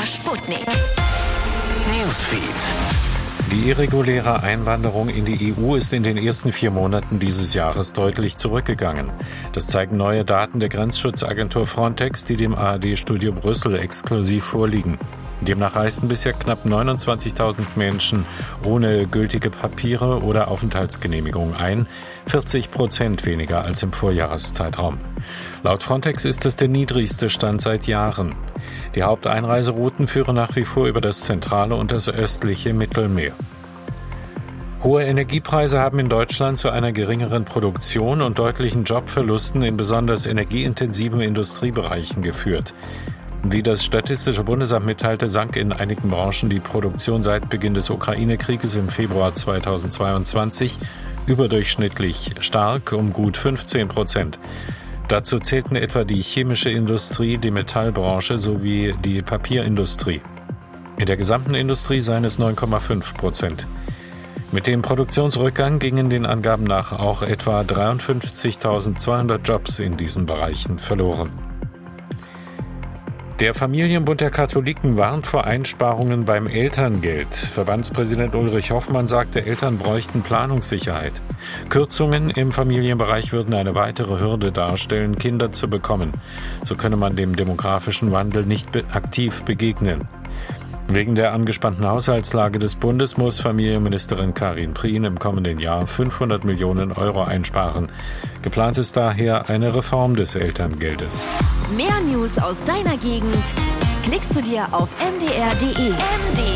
MDR Sputnik. Newsfeed. Die irreguläre Einwanderung in die EU ist in den ersten 4 Monaten dieses Jahres deutlich zurückgegangen. Das zeigen neue Daten der Grenzschutzagentur Frontex, die dem ARD-Studio Brüssel exklusiv vorliegen. Demnach reisten bisher knapp 29.000 Menschen ohne gültige Papiere oder Aufenthaltsgenehmigung ein, 40% weniger als im Vorjahreszeitraum. Laut Frontex ist es der niedrigste Stand seit Jahren. Die Haupteinreiserouten führen nach wie vor über das zentrale und das östliche Mittelmeer. Hohe Energiepreise haben in Deutschland zu einer geringeren Produktion und deutlichen Jobverlusten in besonders energieintensiven Industriebereichen geführt. Wie das Statistische Bundesamt mitteilte, sank in einigen Branchen die Produktion seit Beginn des Ukraine-Krieges im Februar 2022 überdurchschnittlich stark um gut 15%. Dazu zählten etwa die chemische Industrie, die Metallbranche sowie die Papierindustrie. In der gesamten Industrie seien es 9,5%. Mit dem Produktionsrückgang gingen den Angaben nach auch etwa 53.200 Jobs in diesen Bereichen verloren. Der Familienbund der Katholiken warnt vor Einsparungen beim Elterngeld. Verbandspräsident Ulrich Hoffmann sagte, Eltern bräuchten Planungssicherheit. Kürzungen im Familienbereich würden eine weitere Hürde darstellen, Kinder zu bekommen. So könne man dem demografischen Wandel nicht aktiv begegnen. Wegen der angespannten Haushaltslage des Bundes muss Familienministerin Karin Prien im kommenden Jahr 500 Millionen Euro einsparen. Geplant ist daher eine Reform des Elterngeldes. Mehr News aus deiner Gegend klickst du dir auf mdr.de.